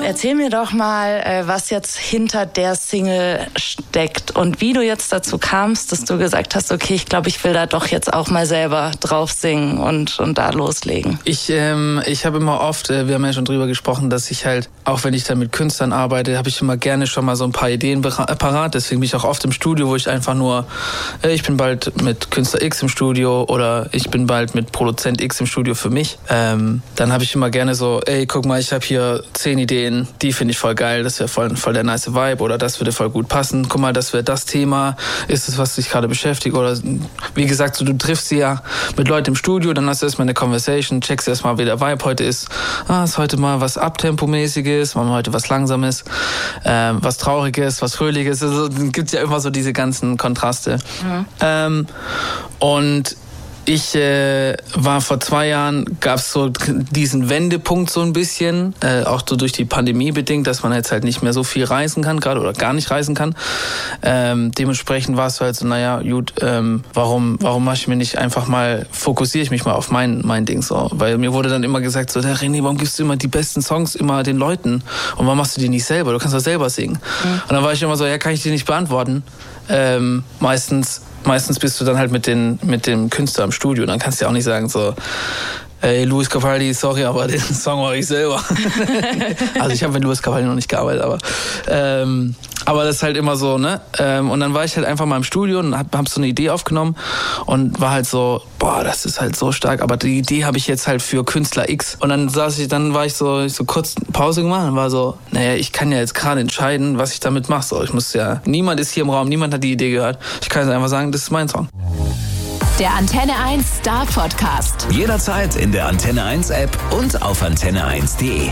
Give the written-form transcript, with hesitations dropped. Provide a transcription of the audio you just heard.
Erzähl mir doch mal, was jetzt hinter der Single steckt und wie du jetzt dazu kamst, dass du gesagt hast, okay, ich glaube, ich will da doch jetzt auch mal selber drauf singen und da loslegen. Ich habe immer oft, wir haben ja schon drüber gesprochen, dass ich halt, auch wenn ich dann mit Künstlern arbeite, habe ich immer gerne schon mal so ein paar Ideen parat. Deswegen bin ich auch oft im Studio, wo ich einfach nur, ich bin bald mit Künstler X im Studio oder ich bin bald mit Produzent X im Studio für mich. Dann habe ich immer gerne so, guck mal, ich habe hier 10 Ideen, die finde ich voll geil, das wäre voll der nice Vibe oder das würde voll gut passen. Guck mal, das wäre das Thema, ist es, was dich gerade beschäftigt oder wie gesagt, so, du triffst sie ja mit Leuten im Studio, dann hast du erstmal eine Conversation, checkst erstmal, wie der Vibe heute ist. Ist heute mal was Abtempomäßiges, mal heute was Langsames, was Trauriges, was Fröhliches. Also gibt's ja immer so diese ganzen Kontraste. Mhm. Und ich war vor 2 Jahren, gab es so diesen Wendepunkt so ein bisschen, auch so durch die Pandemie bedingt, dass man jetzt halt nicht mehr so viel reisen kann, gerade oder gar nicht reisen kann. Dementsprechend war es halt so, naja, gut, warum mache ich mir nicht einfach mal, fokussiere ich mich mal auf mein Ding so, weil mir wurde dann immer gesagt, so, der René, warum gibst du immer die besten Songs immer den Leuten und warum machst du die nicht selber, du kannst doch selber singen. Mhm. Und dann war ich immer so, ja, kann ich dir nicht beantworten. Meistens bist du dann halt mit dem Künstler im Studio. Dann kannst du ja auch nicht sagen so, ey, Luis Capaldi, sorry, aber den Song mache ich selber. Also ich habe mit Luis Capaldi noch nicht gearbeitet, aber das ist halt immer so, ne? Und dann war ich halt einfach mal im Studio und hab so eine Idee aufgenommen und war halt so, boah, das ist halt so stark, aber die Idee habe ich jetzt halt für Künstler X. Und dann war ich so kurz Pause gemacht und war so, naja, ich kann ja jetzt gerade entscheiden, was ich damit mache. So, niemand ist hier im Raum, niemand hat die Idee gehört. Ich kann jetzt einfach sagen, das ist mein Song. Der Antenne 1 Star Podcast. Jederzeit in der Antenne 1 App und auf antenne1.de.